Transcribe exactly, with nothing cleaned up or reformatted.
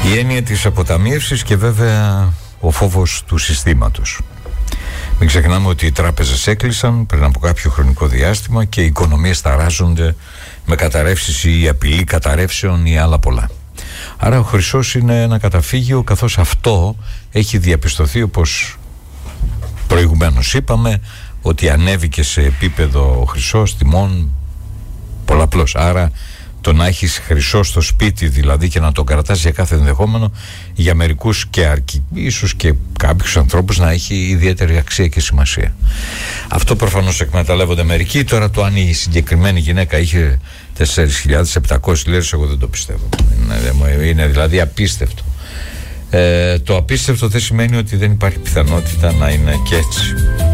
Η έννοια της αποταμίευσης και βέβαια ο φόβος του συστήματος. Μην ξεχνάμε ότι οι τράπεζες έκλεισαν πριν από κάποιο χρονικό διάστημα και οι οικονομίες ταράζονται με καταρρεύσεις ή απειλή καταρρεύσεων ή άλλα πολλά. Άρα ο χρυσός είναι ένα καταφύγιο, καθώς αυτό έχει διαπιστωθεί, όπως προηγουμένως είπαμε, ότι ανέβηκε σε επίπεδο ο χρυσός τιμών πολλαπλώς. Άρα το να έχεις χρυσό στο σπίτι δηλαδή και να τον κρατάς για κάθε ενδεχόμενο, για μερικούς και αρκεί, ίσως και κάποιους ανθρώπους, να έχει ιδιαίτερη αξία και σημασία. Αυτό προφανώς εκμεταλλεύονται μερικοί. Τώρα το αν η συγκεκριμένη γυναίκα είχε τέσσερις χιλιάδες επτακόσιες λίρες, εγώ δεν το πιστεύω. Είναι, είναι δηλαδή απίστευτο. Ε, το απίστευτο δεν σημαίνει ότι δεν υπάρχει πιθανότητα να είναι και έτσι.